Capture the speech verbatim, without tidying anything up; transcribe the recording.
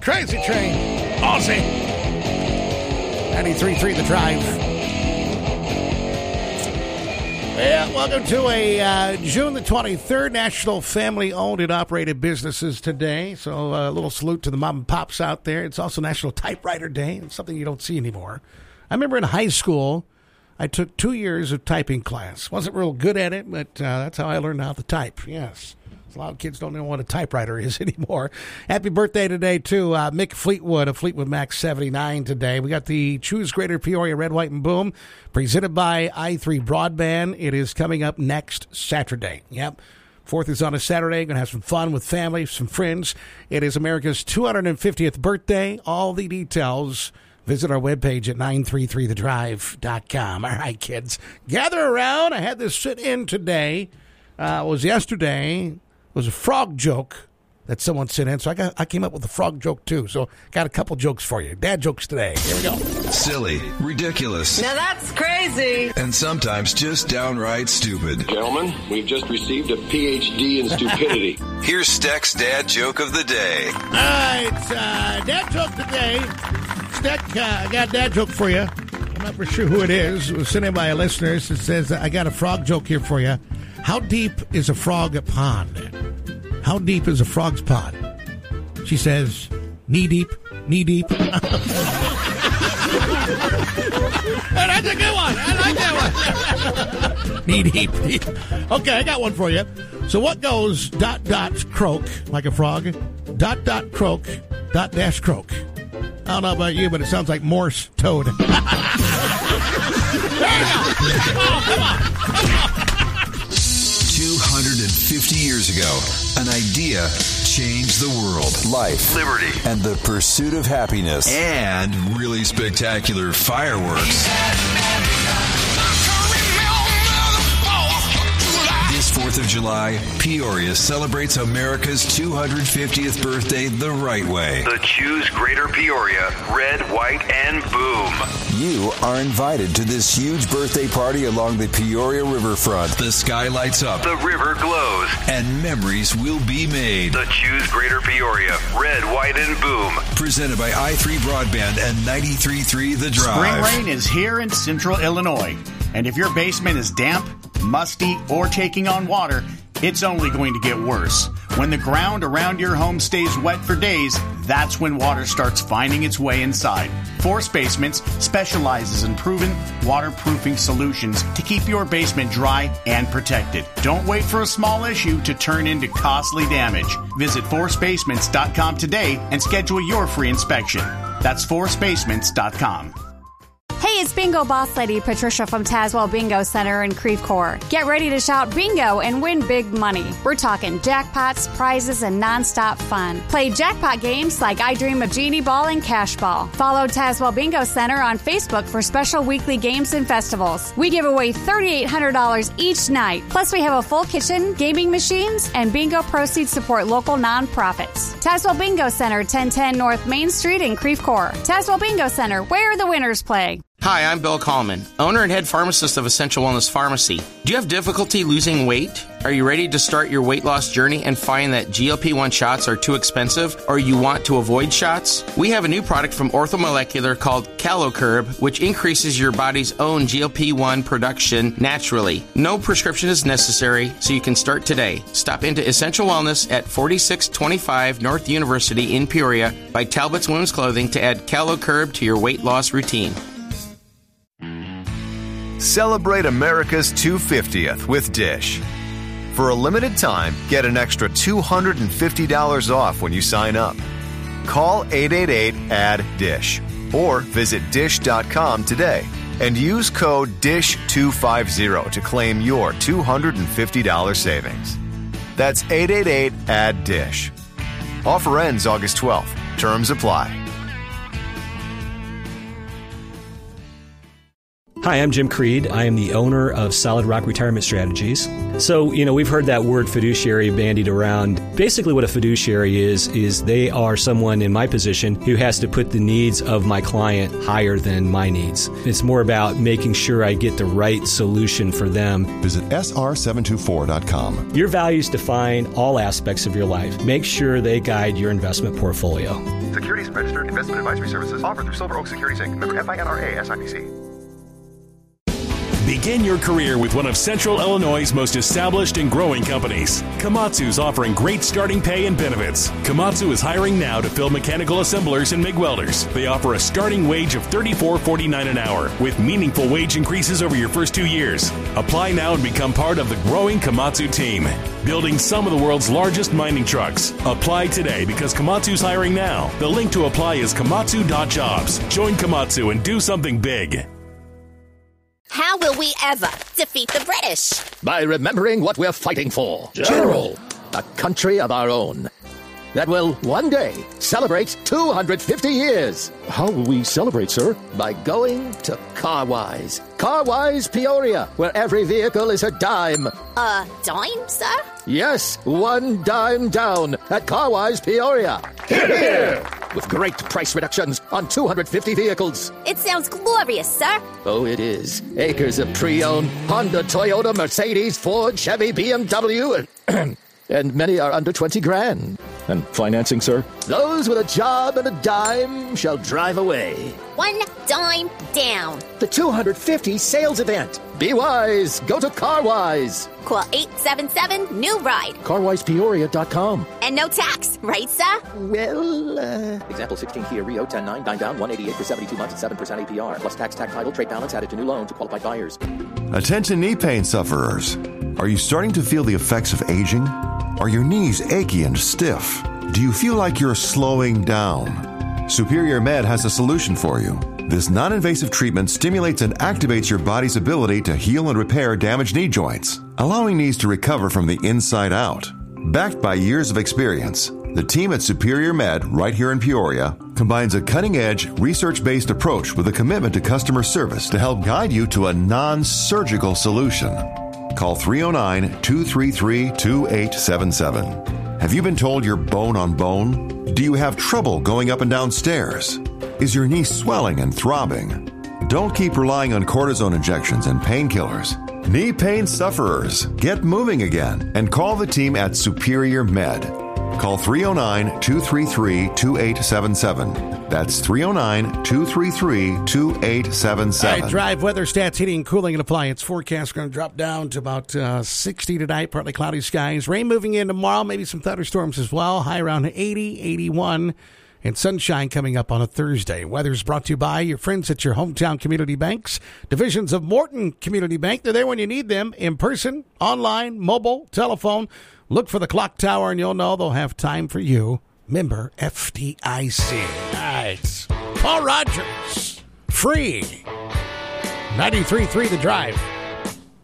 Crazy Train. Aussie. ninety-three point three The Drive. Yeah, welcome to a uh, June the twenty-third, National Family-Owned and Operated Businesses Today. So uh, a little salute to the mom and pops out there. It's also National Typewriter Day. It's something you don't see anymore. I remember in high school, I took two years of typing class. Wasn't real good at it, but uh, that's how I learned how to type. Yes. A lot of kids don't know what a typewriter is anymore. Happy birthday today, to uh, Mick Fleetwood of Fleetwood Mac seventy-nine today. We got the Choose Greater Peoria Red, White, and Boom presented by I three Broadband. It is coming up next Saturday. Yep. Fourth is on a Saturday. Going to have some fun with family, some friends. It is America's two hundred fiftieth birthday. All the details, visit our webpage at nine three three the drive dot com. All right, kids, gather around. I had this sit in today. Uh, it was yesterday. It was a frog joke that someone sent in, so I got I came up with a frog joke too. So got a couple jokes for you. Dad jokes today. Here we go. Silly, ridiculous. Now that's crazy. And sometimes just downright stupid. Gentlemen, we've just received a P H D in stupidity. Here's Steck's dad joke of the day. All right, uh, dad joke today. Steck, uh, I got a dad joke for you. I'm not for sure who it is. It was sent in by a listener. It says, I got a frog joke here for you. How deep is a frog pond? How deep is a frog's pond? She says, knee deep, knee deep. That's a good one. I like that one. Knee deep, deep. Okay, I got one for you. So what goes dot, dot, croak, like a frog, dot, dot, croak, dot, dash, croak? I don't know about you, but it sounds like Morse toad. There you go. Oh, come on. Come on. two hundred fifty years ago, an idea changed the world. Life, liberty, and the pursuit of happiness. And really spectacular fireworks. This fourth of July, Peoria celebrates America's two hundred fiftieth birthday the right way. The Choose Greater Peoria Red, White, and Boom. You are invited to this huge birthday party along the Peoria riverfront. The sky lights up. The river glows. And memories will be made. The Choose Greater Peoria Red, White, and Boom. Presented by I three Broadband and ninety-three point three The Drive. Spring rain is here in central Illinois. And if your basement is damp, musty, or taking on water, it's only going to get worse. When the ground around your home stays wet for days, that's when water starts finding its way inside. Force Basements specializes in proven waterproofing solutions to keep your basement dry and protected. Don't wait for a small issue to turn into costly damage. Visit force basements dot com today and schedule your free inspection. That's force basements dot com. Hey, it's Bingo Boss Lady Patricia from Tazewell Bingo Center in Creve Coeur. Get ready to shout bingo and win big money. We're talking jackpots, prizes, and nonstop fun. Play jackpot games like I Dream of Genie Ball and Cash Ball. Follow Tazewell Bingo Center on Facebook for special weekly games and festivals. We give away three thousand eight hundred dollars each night. Plus, we have a full kitchen, gaming machines, and bingo proceeds support local nonprofits. Tazewell Bingo Center, ten ten North Main Street in Creve Coeur. Tazewell Bingo Center, where the winners play. Hi, I'm Bill Coleman, owner and head pharmacist of Essential Wellness Pharmacy. Do you have difficulty losing weight? Are you ready to start your weight loss journey and find that G L P one shots are too expensive, or you want to avoid shots? We have a new product from Orthomolecular called CaloCurb, which increases your body's own G L P one production naturally. No prescription is necessary, so you can start today. Stop into Essential Wellness at forty-six twenty-five North University in Peoria by Talbot's Women's Clothing to add CaloCurb to your weight loss routine. Celebrate America's two hundred fiftieth with Dish. For a limited time, get an extra two hundred fifty dollars off when you sign up. Call eight eight eight, A D D D I S H or visit dish dot com today and use code D I S H two fifty to claim your two hundred fifty dollars savings. That's eight eight eight, A D D D I S H. Offer ends August twelfth. Terms apply. Hi, I'm Jim Creed. I am the owner of Solid Rock Retirement Strategies. So, you know, we've heard that word fiduciary bandied around. Basically what a fiduciary is, is they are someone in my position who has to put the needs of my client higher than my needs. It's more about making sure I get the right solution for them. Visit S R seven two four dot com. Your values define all aspects of your life. Make sure they guide your investment portfolio. Securities registered investment advisory services offered through Silver Oak Securities Incorporated. Member F I N R A S I P C. Begin your career with one of Central Illinois' most established and growing companies. Komatsu's offering great starting pay and benefits. Komatsu is hiring now to fill mechanical assemblers and MIG welders. They offer a starting wage of thirty-four forty-nine an hour with meaningful wage increases over your first two years. Apply now and become part of the growing Komatsu team, building some of the world's largest mining trucks. Apply today because Komatsu's hiring now. The link to apply is komatsu dot jobs. Join Komatsu and do something big. How will we ever defeat the British? By remembering what we're fighting for. General! A country of our own that will one day celebrate two hundred fifty years. How will we celebrate, sir? By going to Carwise. Carwise Peoria, where every vehicle is a dime. A dime, sir? Yes, one dime down at Carwise Peoria. Hear, hear! With great price reductions on two hundred fifty vehicles. It sounds glorious, sir. Oh, it is. Acres of pre-owned Honda, Toyota, Mercedes, Ford, Chevy, B M W, and, and many are under twenty grand. And financing, sir? Those with a job and a dime shall drive away. One dime down. The two hundred fifty sales event. Be wise. Go to Carwise. Call eight seven seven, N E W, RIDE. carwise peoria dot com. And no tax, right, sir? Well, uh... Example sixteen Kia Rio ten nine, nine down, one eighty-eight for seventy-two months at seven percent A P R. Plus tax, tax title, trade balance added to new loan to qualified buyers. Attention knee pain sufferers. Are you starting to feel the effects of aging? Are your knees achy and stiff? Do you feel like you're slowing down? Superior Med has a solution for you. This non-invasive treatment stimulates and activates your body's ability to heal and repair damaged knee joints, allowing knees to recover from the inside out. Backed by years of experience, the team at Superior Med, right here in Peoria, combines a cutting-edge, research-based approach with a commitment to customer service to help guide you to a non-surgical solution. Call three oh nine, two three three, two eight seven seven. Have you been told you're bone on bone? Do you have trouble going up and down stairs? Is your knee swelling and throbbing? Don't keep relying on cortisone injections and painkillers. Knee pain sufferers, get moving again and call the team at Superior Med. Call three oh nine, two three three, two eight seven seven. That's three oh nine, two three three, two eight seven seven. All right, Drive Weather Stats, heating, cooling, and appliance forecast going to drop down to about uh, sixty tonight, partly cloudy skies. Rain moving in tomorrow, maybe some thunderstorms as well. High around eighty, eighty-one, and sunshine coming up on a Thursday. Weather's brought to you by your friends at your hometown community banks. Divisions of Morton Community Bank. They're there when you need them, in person, online, mobile, telephone. Look for the clock tower, and you'll know they'll have time for you. Member F D I C. All right. Paul Rogers. Free. ninety-three point three The Drive.